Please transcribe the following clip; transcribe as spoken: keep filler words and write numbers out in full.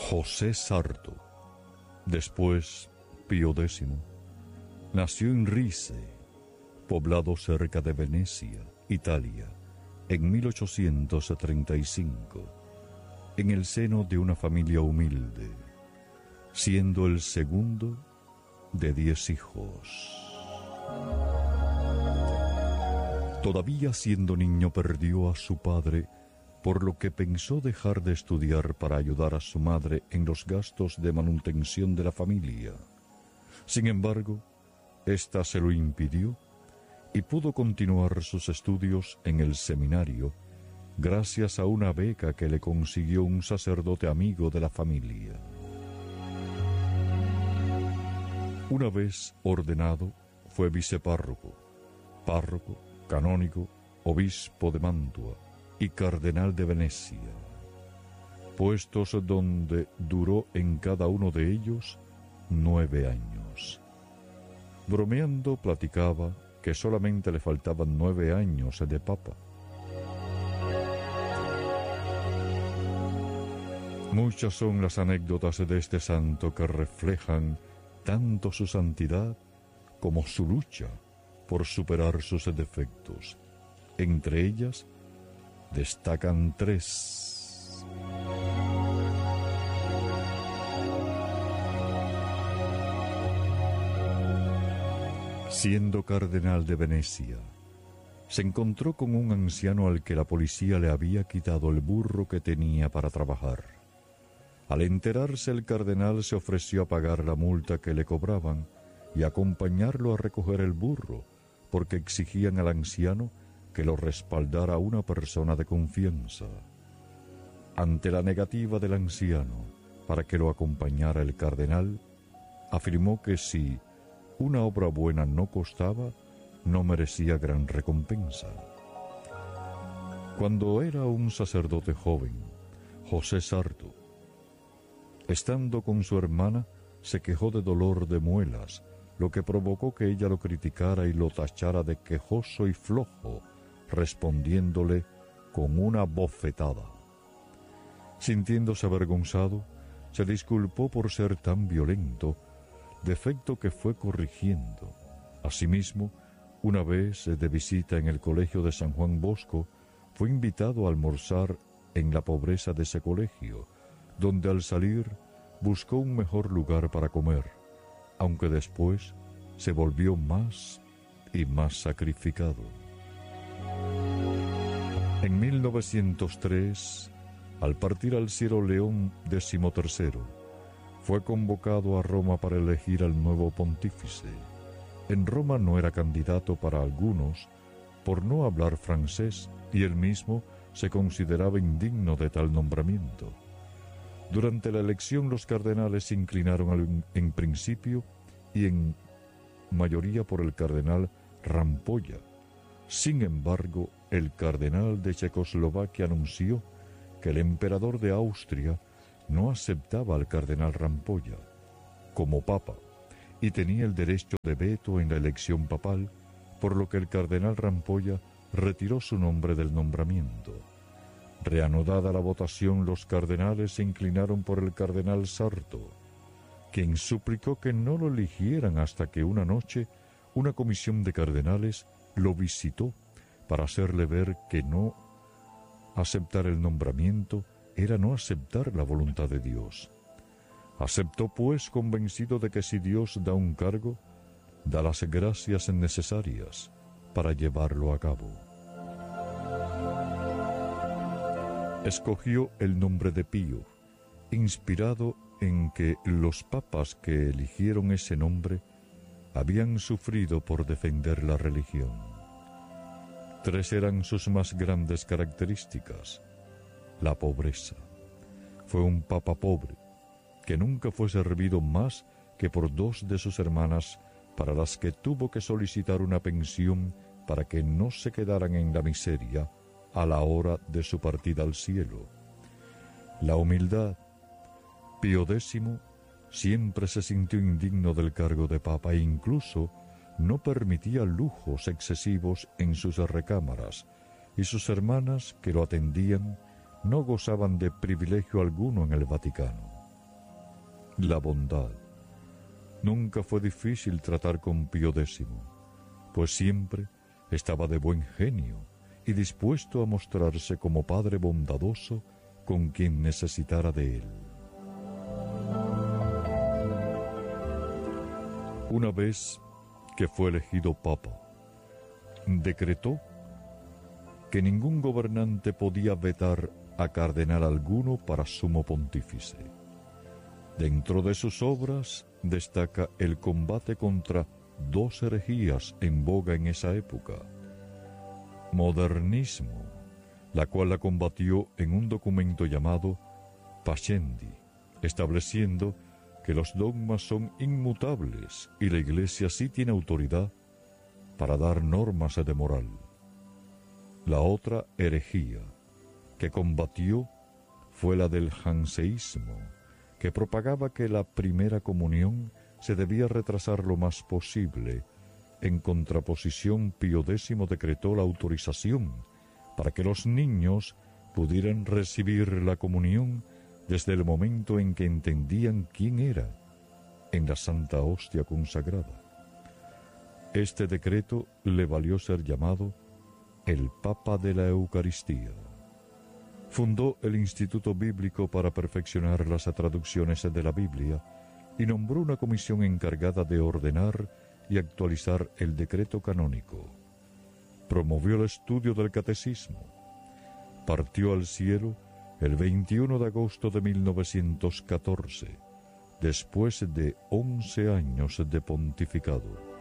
José Sarto, después Pío X, nació en Rize, poblado cerca de Venecia, Italia, en mil ochocientos treinta y cinco, en el seno de una familia humilde, siendo el segundo de diez hijos. Todavía siendo niño perdió a su padre, por lo que pensó dejar de estudiar para ayudar a su madre en los gastos de manutención de la familia. Sin embargo, ésta se lo impidió y pudo continuar sus estudios en el seminario gracias a una beca que le consiguió un sacerdote amigo de la familia. Una vez ordenado, fue vicepárroco, párroco, canónigo, obispo de Mantua y cardenal de Venecia, puestos donde duró en cada uno de ellos nueve años. Bromeando platicaba que solamente le faltaban nueve años de papa. Muchas son las anécdotas de este santo que reflejan tanto su santidad como su lucha por superar sus defectos. Entre ellas destacan tres. Siendo cardenal de Venecia, se encontró con un anciano al que la policía le había quitado el burro que tenía para trabajar. Al enterarse, el cardenal se ofreció a pagar la multa que le cobraban y acompañarlo a recoger el burro, porque exigían al anciano que lo respaldara una persona de confianza. Ante la negativa del anciano para que lo acompañara el cardenal, afirmó que si una obra buena no costaba, no merecía gran recompensa. Cuando era un sacerdote joven, José Sarto, estando con su hermana, se quejó de dolor de muelas, lo que provocó que ella lo criticara y lo tachara de quejoso y flojo, respondiéndole con una bofetada. Sintiéndose avergonzado, se disculpó por ser tan violento, defecto que fue corrigiendo. Asimismo, una vez de visita en el colegio de San Juan Bosco, fue invitado a almorzar en la pobreza de ese colegio, donde al salir buscó un mejor lugar para comer, aunque después se volvió más y más sacrificado. En mil novecientos tres, al partir al cielo León decimotercero, fue convocado a Roma para elegir al nuevo pontífice. En Roma no era candidato para algunos por no hablar francés y él mismo se consideraba indigno de tal nombramiento. Durante la elección los cardenales se inclinaron en principio y en mayoría por el cardenal Rampolla. Sin embargo, el cardenal de Checoslovaquia anunció que el emperador de Austria no aceptaba al cardenal Rampolla como papa y tenía el derecho de veto en la elección papal, por lo que el cardenal Rampolla retiró su nombre del nombramiento. Reanudada la votación, los cardenales se inclinaron por el cardenal Sarto, quien suplicó que no lo eligieran hasta que una noche una comisión de cardenales lo visitó para hacerle ver que no aceptar el nombramiento era no aceptar la voluntad de Dios. Aceptó, pues, convencido de que si Dios da un cargo, da las gracias necesarias para llevarlo a cabo. Escogió el nombre de Pío, inspirado en que los papas que eligieron ese nombre habían sufrido por defender la religión. Tres eran sus más grandes características. La pobreza. Fue un papa pobre, que nunca fue servido más que por dos de sus hermanas, para las que tuvo que solicitar una pensión para que no se quedaran en la miseria a la hora de su partida al cielo. La humildad. Pío X siempre se sintió indigno del cargo de papa e incluso no permitía lujos excesivos en sus recámaras, y sus hermanas que lo atendían no gozaban de privilegio alguno en el Vaticano. La bondad. Nunca fue difícil tratar con Pío X, pues siempre estaba de buen genio y dispuesto a mostrarse como padre bondadoso con quien necesitara de él. Una vez que fue elegido papa, decretó que ningún gobernante podía vetar a cardenal alguno para sumo pontífice. Dentro de sus obras destaca el combate contra dos herejías en boga en esa época: modernismo, la cual la combatió en un documento llamado Pascendi, estableciendo que los dogmas son inmutables y la Iglesia sí tiene autoridad para dar normas de moral. La otra herejía que combatió fue la del janseísmo, que propagaba que la primera comunión se debía retrasar lo más posible. En contraposición, Pío X decretó la autorización para que los niños pudieran recibir la comunión desde el momento en que entendían quién era en la Santa Hostia consagrada. Este decreto le valió ser llamado el Papa de la Eucaristía. Fundó el Instituto Bíblico para perfeccionar las traducciones de la Biblia y nombró una comisión encargada de ordenar y actualizar el decreto canónico. Promovió el estudio del catecismo. Partió al cielo el veintiuno de agosto de mil novecientos catorce, después de once años de pontificado.